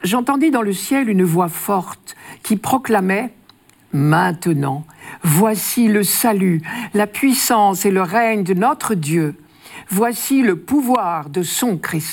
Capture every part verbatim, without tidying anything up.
j'entendis dans le ciel une voix forte qui proclamait « Maintenant, voici le salut, la puissance et le règne de notre Dieu. Voici le pouvoir de son Christ. »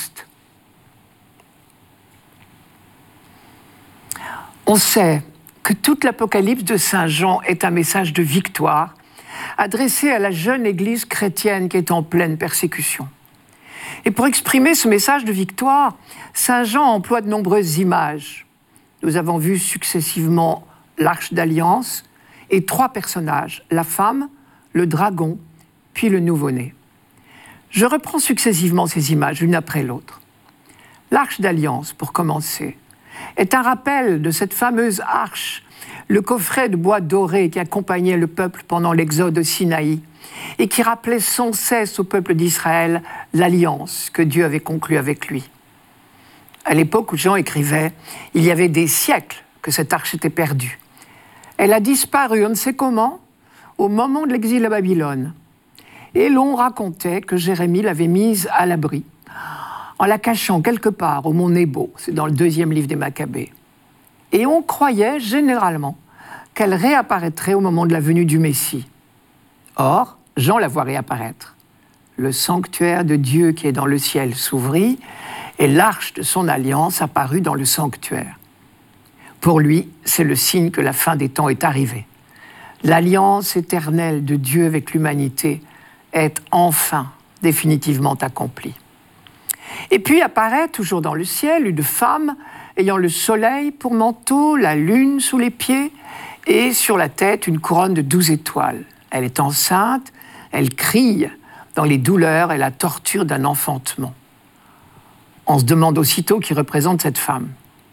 On sait que toute l'Apocalypse de Saint Jean est un message de victoire adressé à la jeune Église chrétienne qui est en pleine persécution. Et pour exprimer ce message de victoire, Saint Jean emploie de nombreuses images. Nous avons vu successivement l'Arche d'Alliance et trois personnages, la femme, le dragon, puis le nouveau-né. Je reprends successivement ces images, l'une après l'autre. L'Arche d'Alliance, pour commencer, est un rappel de cette fameuse arche, le coffret de bois doré qui accompagnait le peuple pendant l'exode au Sinaï et qui rappelait sans cesse au peuple d'Israël l'alliance que Dieu avait conclue avec lui. À l'époque où Jean écrivait, il y avait des siècles que cette arche était perdue. Elle a disparu, on ne sait comment, au moment de l'exil à Babylone. Et l'on racontait que Jérémie l'avait mise à l'abri, en la cachant quelque part au mont Nébo, c'est dans le deuxième livre des Maccabées. Et on croyait généralement qu'elle réapparaîtrait au moment de la venue du Messie. Or, Jean la voit réapparaître. Le sanctuaire de Dieu qui est dans le ciel s'ouvrit et l'arche de son alliance apparut dans le sanctuaire. Pour lui, c'est le signe que la fin des temps est arrivée. L'alliance éternelle de Dieu avec l'humanité est enfin définitivement accomplie. Et puis apparaît, toujours dans le ciel, une femme ayant le soleil pour manteau, la lune sous les pieds et sur la tête une couronne de douze étoiles. Elle est enceinte, elle crie dans les douleurs et la torture d'un enfantement. On se demande aussitôt qui représente cette femme.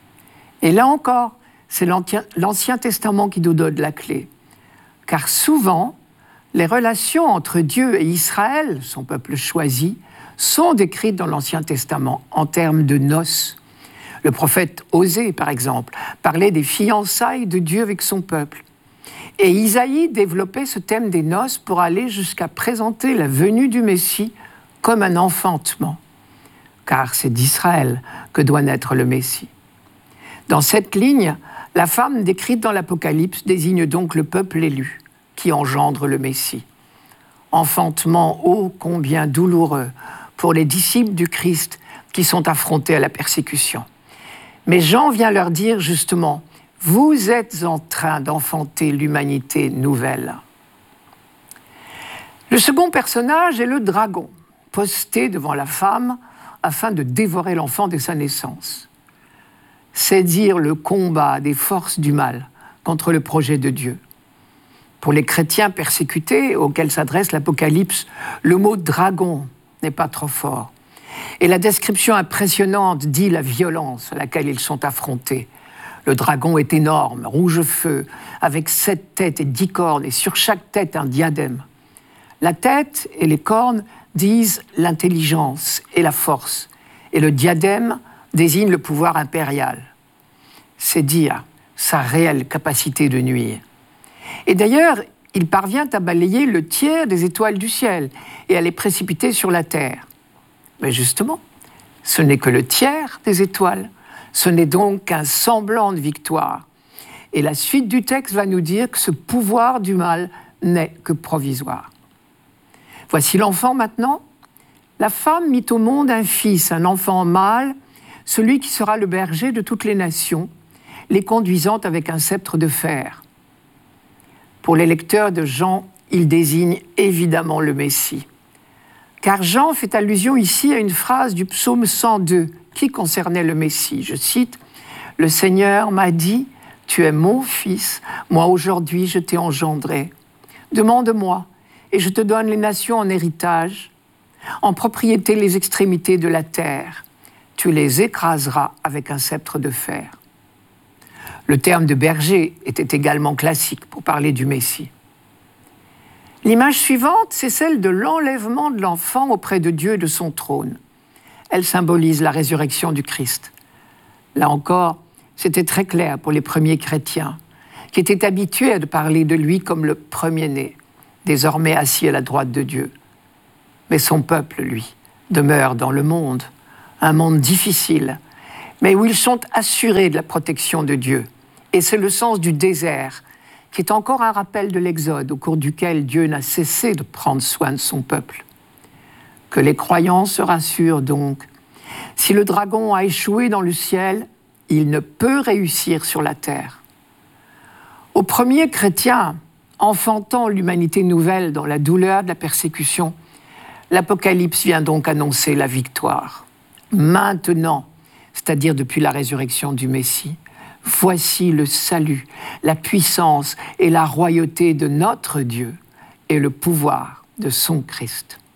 Et là encore, c'est l'Ancien Testament qui nous donne la clé. Car souvent, les relations entre Dieu et Israël, son peuple choisi, sont décrites dans l'Ancien Testament en termes de noces. Le prophète Osée, par exemple, parlait des fiançailles de Dieu avec son peuple. Et Isaïe développait ce thème des noces pour aller jusqu'à présenter la venue du Messie comme un enfantement. Car c'est d'Israël que doit naître le Messie. Dans cette ligne, la femme décrite dans l'Apocalypse désigne donc le peuple élu qui engendre le Messie. Enfantement ô combien douloureux pour les disciples du Christ qui sont affrontés à la persécution. Mais Jean vient leur dire justement, vous êtes en train d'enfanter l'humanité nouvelle. Le second personnage est le dragon, posté devant la femme afin de dévorer l'enfant dès sa naissance. C'est dire le combat des forces du mal contre le projet de Dieu. Pour les chrétiens persécutés auxquels s'adresse l'Apocalypse, le mot « dragon » n'est pas trop fort. Et la description impressionnante dit la violence à laquelle ils sont affrontés. Le dragon est énorme, rouge feu, avec sept têtes et dix cornes, et sur chaque tête un diadème. La tête et les cornes disent l'intelligence et la force, et le diadème désigne le pouvoir impérial. C'est dire sa réelle capacité de nuire. Et d'ailleurs, il parvient à balayer le tiers des étoiles du ciel et à les précipiter sur la terre. Mais justement, ce n'est que le tiers des étoiles. Ce n'est donc qu'un semblant de victoire. Et la suite du texte va nous dire que ce pouvoir du mal n'est que provisoire. Voici l'enfant maintenant. La femme mit au monde un fils, un enfant mâle, celui qui sera le berger de toutes les nations, les conduisant avec un sceptre de fer. Pour les lecteurs de Jean, il désigne évidemment le Messie. Car Jean fait allusion ici à une phrase du psaume cent deux qui concernait le Messie. Je cite, « Le Seigneur m'a dit, tu es mon fils, moi aujourd'hui je t'ai engendré. Demande-moi, et je te donne les nations en héritage, en propriété les extrémités de la terre. Tu les écraseras avec un sceptre de fer. » Le terme de berger était également classique pour parler du Messie. L'image suivante, c'est celle de l'enlèvement de l'enfant auprès de Dieu et de son trône. Elle symbolise la résurrection du Christ. Là encore, c'était très clair pour les premiers chrétiens, qui étaient habitués à parler de lui comme le premier-né, désormais assis à la droite de Dieu. Mais son peuple, lui, demeure dans le monde, un monde difficile, mais où ils sont assurés de la protection de Dieu. Et c'est le sens du désert, qui est encore un rappel de l'Exode, au cours duquel Dieu n'a cessé de prendre soin de son peuple. Que les croyants se rassurent donc. Si le dragon a échoué dans le ciel, il ne peut réussir sur la terre. Aux premiers chrétiens, enfantant l'humanité nouvelle dans la douleur de la persécution, l'Apocalypse vient donc annoncer la victoire. Maintenant, c'est-à-dire depuis la résurrection du Messie, voici le salut, la puissance et la royauté de notre Dieu et le pouvoir de son Christ.